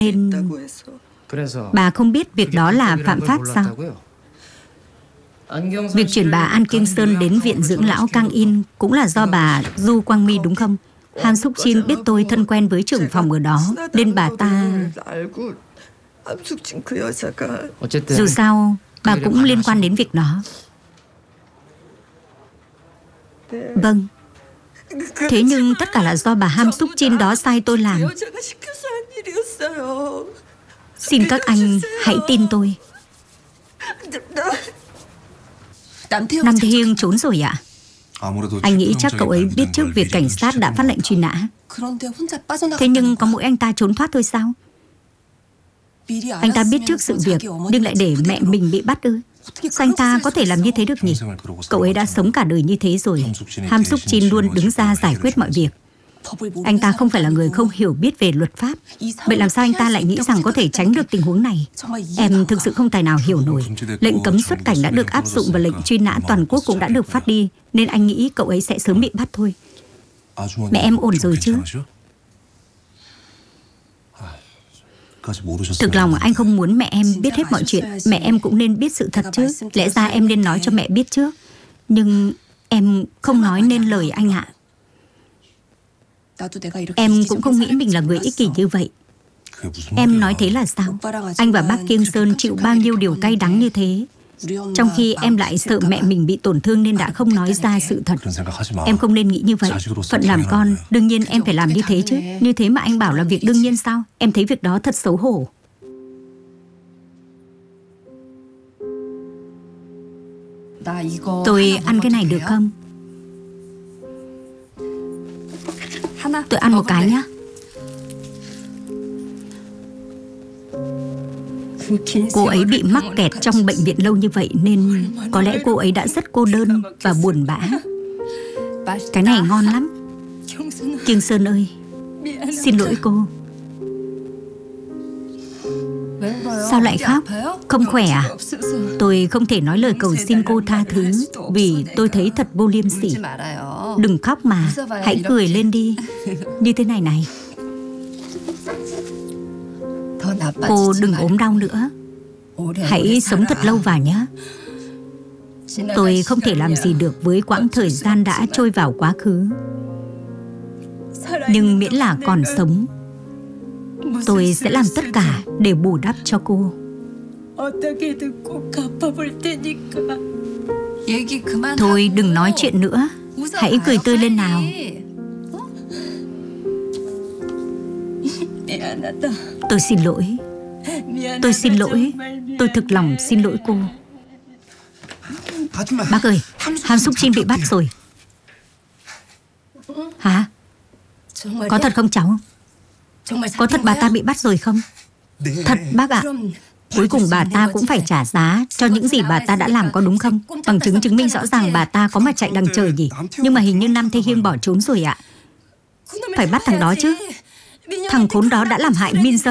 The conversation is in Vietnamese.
Nên bà không biết việc đó là phạm pháp sao? Việc chuyển bà An Kiêng Sơn đến viện dưỡng lão Kang In cũng là do bà Du Quang Mi đúng không? Han Suk Jin biết tôi thân quen với trưởng phòng ở đó, nên bà ta... Dù sao, bà cũng liên quan đến việc đó. Vâng. Thế nhưng tất cả là do bà Han Suk Jin đó sai tôi làm. Xin các anh hãy tin tôi. Nam Thế Hiên trốn rồi ạ? Anh nghĩ chắc cậu ấy biết trước việc cảnh sát đã phát lệnh truy nã. Thế nhưng có mỗi anh ta trốn thoát thôi sao? Anh ta biết trước sự việc nhưng lại để mẹ mình bị bắt ư? Sao anh ta có thể làm như thế được nhỉ? Cậu ấy đã sống cả đời như thế rồi. Han Suk Jin luôn đứng ra giải quyết mọi việc. Anh ta không phải là người không hiểu biết về luật pháp. Vậy làm sao anh ta lại nghĩ rằng có thể tránh được tình huống này? Em thực sự không tài nào hiểu nổi. Lệnh cấm xuất cảnh đã được áp dụng và lệnh truy nã toàn quốc cũng đã được phát đi, nên anh nghĩ cậu ấy sẽ sớm bị bắt thôi. Mẹ em ổn rồi chứ? Thực lòng anh không muốn mẹ em biết hết mọi chuyện. Mẹ em cũng nên biết sự thật chứ. Lẽ ra em nên nói cho mẹ biết trước. Nhưng em không nói nên lời anh ạ. Em cũng không nghĩ mình là người ích kỷ như vậy. Em nói thế là sao? Anh và bác Kiêng Sơn chịu bao nhiêu điều cay đắng như thế, trong khi em lại sợ mẹ mình bị tổn thương nên đã không nói ra sự thật. Em không nên nghĩ như vậy. Phận làm con, đương nhiên em phải làm như thế chứ. Như thế mà anh bảo là việc đương nhiên sao? Em thấy việc đó thật xấu hổ. Tôi ăn cái này được không? Tôi ăn một cái nhé. Cô ấy bị mắc kẹt trong bệnh viện lâu như vậy nên có lẽ cô ấy đã rất cô đơn và buồn bã. Cái này ngon lắm. Kiêng Sơn ơi, xin lỗi cô. Sao lại khóc? Không khỏe à? Tôi không thể nói lời cầu xin cô tha thứ vì tôi thấy thật vô liêm sỉ. Đừng khóc mà, hãy cười lên đi. Như thế này này. Cô đừng ốm đau nữa. Hãy sống thật lâu vào nhé. Tôi không thể làm gì được với quãng thời gian đã trôi vào quá khứ. Nhưng miễn là còn sống, tôi sẽ làm tất cả để bù đắp cho cô. Thôi đừng nói chuyện nữa. Hãy cười tươi lên nào. Tôi xin lỗi. Tôi xin lỗi. Tôi thực lòng xin lỗi cô. Bác ơi, Han Suk Jin bị bắt rồi. Hả? Có thật không cháu? Có thật bà ta bị bắt rồi không? Thật bác ạ. Cuối cùng bà ta cũng phải trả giá cho những gì bà ta đã làm, có đúng không? Bằng chứng chứng minh rõ ràng bà ta có mặt chạy đằng trời nhỉ. Nhưng mà hình như Nam Thế Hiên bỏ trốn rồi ạ. Phải bắt thằng đó chứ. Thằng khốn đó đã làm hại Min Jung.